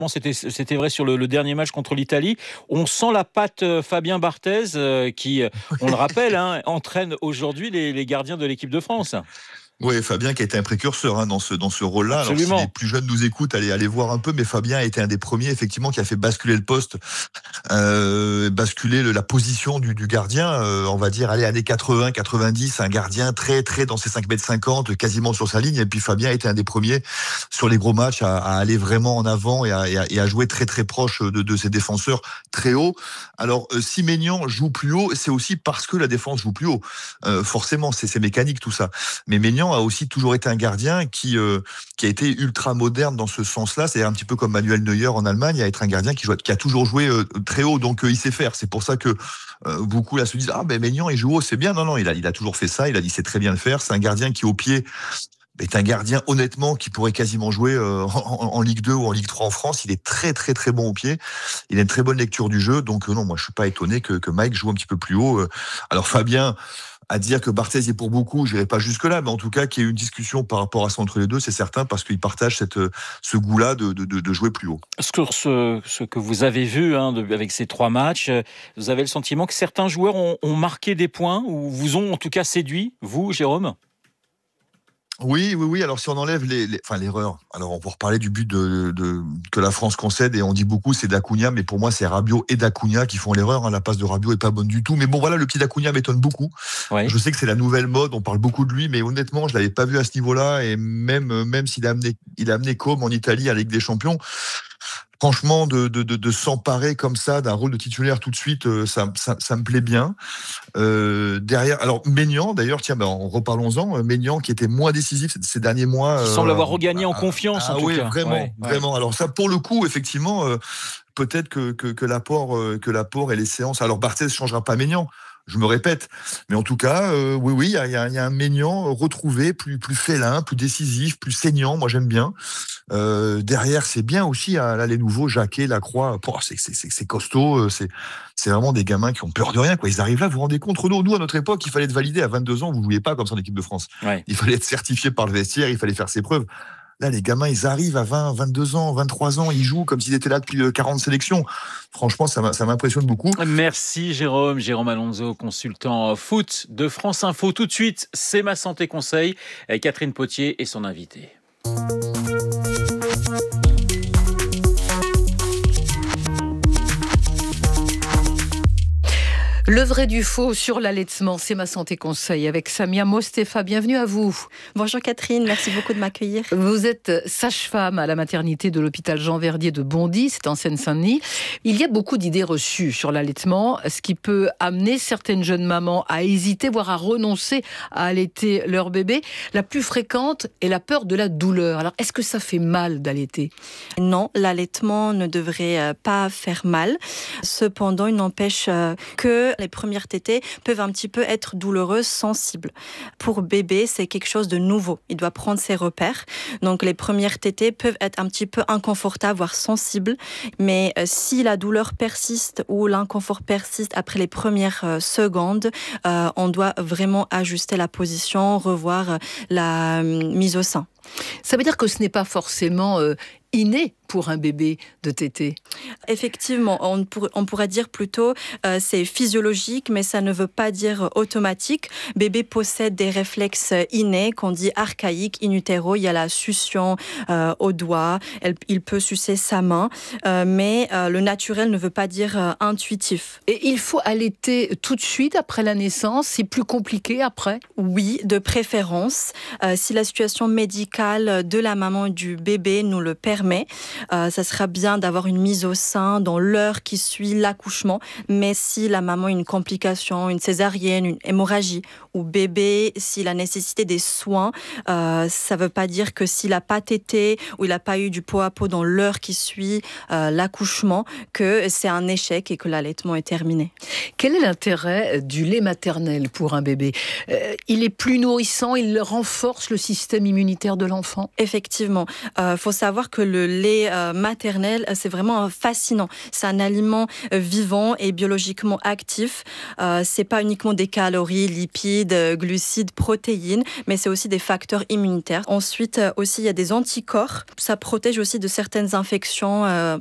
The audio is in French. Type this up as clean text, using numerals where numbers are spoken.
C'était vrai sur le dernier match contre l'Italie. On sent la patte Fabien Barthez qui, on le rappelle, entraîne aujourd'hui les gardiens de l'équipe de France. Oui, Fabien qui a été un précurseur dans ce rôle-là. Absolument. Alors si les plus jeunes nous écoutent, allez voir un peu, mais Fabien a été un des premiers effectivement qui a fait basculer le poste, basculer la position du gardien, on va dire, années 80, 90, un gardien très très dans ses 5,50 m, quasiment sur sa ligne, et puis Fabien a été un des premiers sur les gros matchs à aller vraiment en avant et à jouer très très proche de ses défenseurs très haut. Alors si Maignan joue plus haut, c'est aussi parce que la défense joue plus haut. Forcément, c'est mécanique tout ça. Mais Maignan a aussi toujours été un gardien qui a été ultra moderne dans ce sens-là, c'est-à-dire un petit peu comme Manuel Neuer en Allemagne, à être un gardien qui a toujours joué très haut, donc il sait faire. C'est pour ça que beaucoup là se disent Maignan il joue haut, c'est bien. Non, il a toujours fait ça. Il a dit c'est très bien le faire. C'est un gardien qui au pied est un gardien honnêtement qui pourrait quasiment jouer en Ligue 2 ou en Ligue 3 en France. Il est très très très bon au pied. Il a une très bonne lecture du jeu, donc non, moi je suis pas étonné que Mike joue un petit peu plus haut. Alors Fabien, à dire que Barthez est pour beaucoup, j'irai pas jusque-là, mais en tout cas qu'il y ait une discussion par rapport à ça entre les deux, c'est certain, parce qu'ils partagent ce goût-là de jouer plus haut. Sur ce que vous avez vu avec ces 3 matchs, vous avez le sentiment que certains joueurs ont marqué des points, ou vous ont en tout cas séduit, vous, Jérôme ? Oui. Alors si on enlève l'erreur, alors on peut reparler du but que la France concède, et on dit beaucoup c'est d'Acuna, mais pour moi c'est Rabiot et d'Acuna qui font l'erreur. La passe de Rabiot est pas bonne du tout, mais bon voilà, le petit d'Acuna m'étonne beaucoup. Ouais. Je sais que c'est la nouvelle mode, on parle beaucoup de lui, mais honnêtement je l'avais pas vu à ce niveau-là, et même s'il a amené Comme en Italie à la Ligue des Champions. Franchement, de s'emparer comme ça d'un rôle de titulaire tout de suite, ça me plaît bien. Derrière, alors Maignan, d'ailleurs, reparlons-en. Maignan qui était moins décisif ces derniers mois. Il semble avoir regagné en confiance, en tout cas. Vraiment. Alors ça, pour le coup, effectivement, peut-être que l'apport et les séances. Alors Barthez changera pas Maignan. Je me répète, mais en tout cas, oui, il y a un Maignan retrouvé, plus félin, plus décisif, plus saignant. Moi, j'aime bien. Derrière, c'est bien aussi. Là, les nouveaux, Jacquet, Lacroix, c'est costaud. C'est vraiment des gamins qui ont peur de rien, quoi. Ils arrivent là, vous vous rendez compte, Renaud, nous, à notre époque, il fallait être validé à 22 ans. Vous ne jouiez pas comme ça en équipe de France. Ouais. Il fallait être certifié par le vestiaire, il fallait faire ses preuves. Là, les gamins, ils arrivent à 20, 22 ans, 23 ans, ils jouent comme s'ils étaient là depuis 40 sélections. Franchement, ça m'impressionne beaucoup. Merci Jérôme Alonso, consultant foot de France Info. Tout de suite, c'est Ma Santé Conseil, avec Catherine Potier et son invité. Le vrai du faux sur l'allaitement, c'est Ma Santé Conseil avec Samia Mostefa. Bienvenue à vous. Bonjour Catherine, merci beaucoup de m'accueillir. Vous êtes sage-femme à la maternité de l'hôpital Jean Verdier de Bondy, c'est en Seine-Saint-Denis. Il y a beaucoup d'idées reçues sur l'allaitement, ce qui peut amener certaines jeunes mamans à hésiter, voire à renoncer à allaiter leur bébé. La plus fréquente est la peur de la douleur. Alors, est-ce que ça fait mal d'allaiter ? Non, l'allaitement ne devrait pas faire mal. Cependant, il n'empêche que les premières tétées peuvent un petit peu être douloureuses, sensibles. Pour bébé, c'est quelque chose de nouveau. Il doit prendre ses repères. Donc, les premières tétées peuvent être un petit peu inconfortables, voire sensibles. Mais si la douleur persiste ou l'inconfort persiste après les premières secondes, on doit vraiment ajuster la position, revoir la mise au sein. Ça veut dire que ce n'est pas forcément inné pour un bébé de téter. Effectivement, on pourrait dire plutôt c'est physiologique, mais ça ne veut pas dire automatique. Bébé possède des réflexes innés, qu'on dit archaïques, in utero. Il y a la succion au doigt, il peut sucer sa main, mais le naturel ne veut pas dire intuitif. Et il faut allaiter tout de suite après la naissance, c'est plus compliqué après ? Oui, de préférence. Si la situation médicale de la maman et du bébé nous le permet, ça sera bien d'avoir une mise au sein dans l'heure qui suit l'accouchement. Mais si la maman a une complication, une césarienne, une hémorragie, ou bébé, s'il a nécessité des soins, ça ne veut pas dire que s'il n'a pas tété ou il n'a pas eu du pot à pot dans l'heure qui suit l'accouchement, que c'est un échec et que l'allaitement est terminé. Quel est l'intérêt du lait maternel pour un bébé ? Il est plus nourrissant, il renforce le système immunitaire de l'enfant. Effectivement. Faut savoir que le lait maternel, c'est vraiment fascinant. C'est un aliment vivant et biologiquement actif. C'est pas uniquement des calories, lipides, glucides, protéines, mais c'est aussi des facteurs immunitaires. Ensuite, aussi, il y a des anticorps. Ça protège aussi de certaines infections